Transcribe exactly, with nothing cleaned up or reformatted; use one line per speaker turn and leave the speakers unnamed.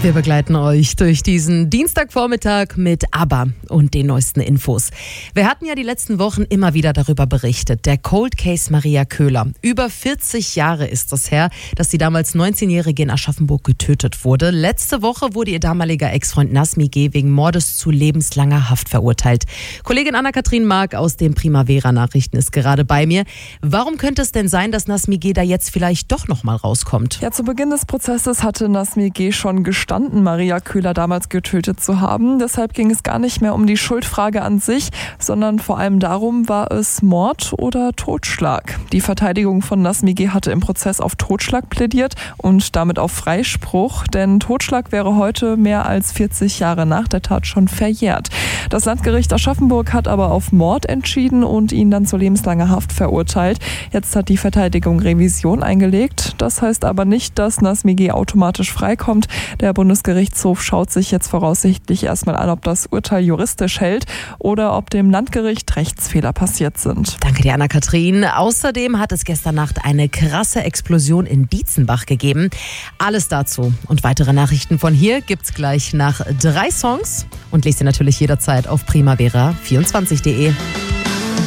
Wir begleiten euch durch diesen Dienstagvormittag mit ABBA und den neuesten Infos. Wir hatten ja die letzten Wochen immer wieder darüber berichtet. Der Cold Case Maria Köhler. Über vierzig Jahre ist es her, dass die damals neunzehnjährige in Aschaffenburg getötet wurde. Letzte Woche wurde ihr damaliger Ex-Freund Nazmi G. wegen Mordes zu lebenslanger Haft verurteilt. Kollegin Anna-Kathrin Mark aus den Primavera-Nachrichten ist gerade bei mir. Warum könnte es denn sein, dass Nazmi G. da jetzt vielleicht doch noch mal rauskommt?
Ja, zu Beginn des Prozesses hatte Nazmi G. schon gestanden, Maria Köhler damals getötet zu haben. Deshalb ging es gar nicht mehr um die Schuldfrage an sich, sondern vor allem darum, war es Mord oder Totschlag. Die Verteidigung von Nazmi G. hatte im Prozess auf Totschlag plädiert und damit auf Freispruch, denn Totschlag wäre heute mehr als vierzig Jahre nach der Tat schon verjährt. Das Landgericht Aschaffenburg hat aber auf Mord entschieden und ihn dann zu lebenslanger Haft verurteilt. Jetzt hat die Verteidigung Revision eingelegt. Das heißt aber nicht, dass Nazmi G. automatisch freikommt. Der Bundesgerichtshof schaut sich jetzt voraussichtlich erstmal an, ob das Urteil juristisch hält oder ob dem Landgericht Rechtsfehler passiert sind.
Danke dir, Anna-Kathrin. Außerdem hat es gestern Nacht eine krasse Explosion in Dietzenbach gegeben. Alles dazu und weitere Nachrichten von hier gibt's gleich nach drei Songs und lest ihr natürlich jederzeit auf primavera vierundzwanzig punkt de.